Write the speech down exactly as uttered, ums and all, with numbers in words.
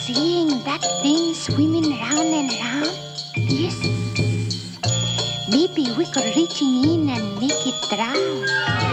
seeing that thing swimming round and round? Yes. Maybe we could reaching in and make it drown.